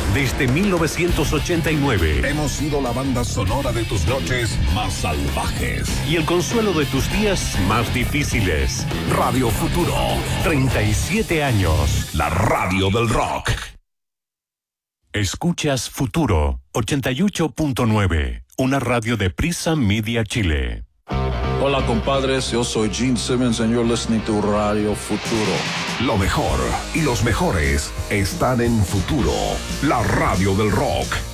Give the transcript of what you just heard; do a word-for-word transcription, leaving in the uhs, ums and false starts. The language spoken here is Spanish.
Desde mil novecientos ochenta y nueve. Hemos sido la banda sonora de tus noches más salvajes. Y el consuelo de tus días más difíciles. Radio Futuro. treinta y siete años. La radio del rock. Escuchas Futuro ochenta y ocho punto nueve. Una radio de Prisa Media Chile. Hola compadres, yo soy Gene Simmons and you're listening to Radio Futuro. Lo mejor y los mejores están en Futuro, la radio del rock.